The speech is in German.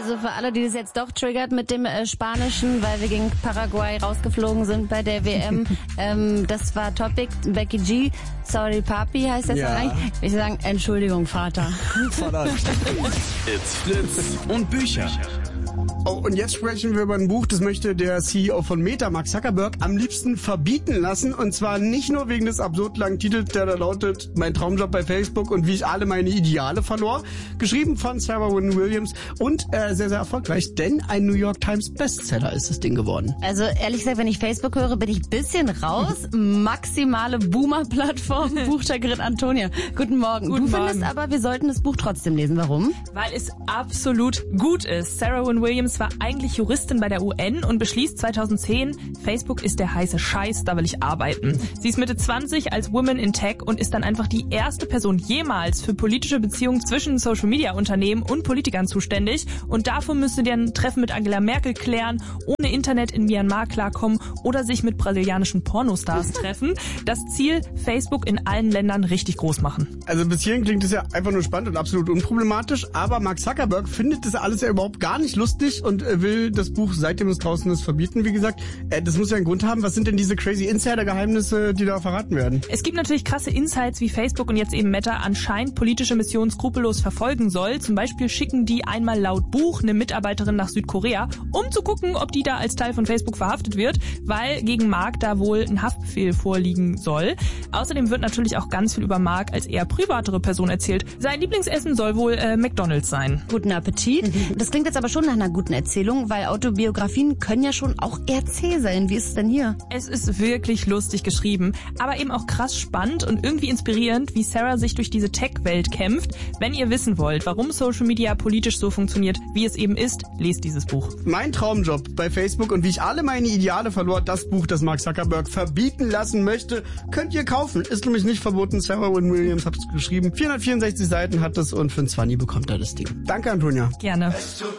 Also für alle, die das jetzt doch triggert mit dem Spanischen, weil wir gegen Paraguay rausgeflogen sind bei der WM, das war Topic. Becky G, sorry Papi heißt das eigentlich. Ich sagen, Entschuldigung Vater. Verdammt. It's Fritz und Bücher. Oh, und jetzt sprechen wir über ein Buch, das möchte der CEO von Meta, Mark Zuckerberg, am liebsten verbieten lassen. Und zwar nicht nur wegen des absurd langen Titels, der da lautet, mein Traumjob bei Facebook und wie ich alle meine Ideale verlor. Geschrieben von Sarah Wynne Williams und sehr, sehr erfolgreich, denn ein New York Times Bestseller ist das Ding geworden. Also ehrlich gesagt, wenn ich Facebook höre, bin ich ein bisschen raus. Maximale Boomer-Plattform, Buchsteigerin Antonia. Guten Morgen. Guten Du findest Morgen. aber, wir sollten das Buch trotzdem lesen. Warum? Weil es absolut gut ist. Sarah Wynne Williams war eigentlich Juristin bei der UN und beschließt 2010, Facebook ist der heiße Scheiß, da will ich arbeiten. Sie ist Mitte 20 als Woman in Tech und ist dann einfach die erste Person jemals für politische Beziehungen zwischen Social-Media-Unternehmen und Politikern zuständig. Und dafür müsste die ein Treffen mit Angela Merkel klären, ohne Internet in Myanmar klarkommen oder sich mit brasilianischen Pornostars treffen. Das Ziel, Facebook in allen Ländern richtig groß machen. Also bis hierhin klingt es ja einfach nur spannend und absolut unproblematisch, aber Mark Zuckerberg findet das alles ja überhaupt gar nicht lustig und will das Buch, seitdem es draußen ist, verbieten. Wie gesagt, das muss ja einen Grund haben. Was sind denn diese crazy Insider-Geheimnisse, die da verraten werden? Es gibt natürlich krasse Insights, wie Facebook und jetzt eben Meta anscheinend politische Missionen skrupellos verfolgen soll. Zum Beispiel schicken die einmal laut Buch eine Mitarbeiterin nach Südkorea, um zu gucken, ob die da als Teil von Facebook verhaftet wird, weil gegen Mark da wohl ein Haftbefehl vorliegen soll. Außerdem wird natürlich auch ganz viel über Mark als eher privatere Person erzählt. Sein Lieblingsessen soll wohl McDonald's sein. Guten Appetit. Das klingt jetzt aber schon nach einer guten Erzählung, weil Autobiografien können ja schon auch eher zäh sein. Wie ist es denn hier? Es ist wirklich lustig geschrieben, aber eben auch krass spannend und irgendwie inspirierend, wie Sarah sich durch diese Tech-Welt kämpft. Wenn ihr wissen wollt, warum Social Media politisch so funktioniert, wie es eben ist, lest dieses Buch. Mein Traumjob bei Facebook und wie ich alle meine Ideale verlor, das Buch, das Mark Zuckerberg verbieten lassen möchte, könnt ihr kaufen. Ist nämlich nicht verboten. Sarah Wynne Williams hat es geschrieben. 464 Seiten hat es und für ein 20 bekommt er das Ding. Danke, Antonia. Gerne.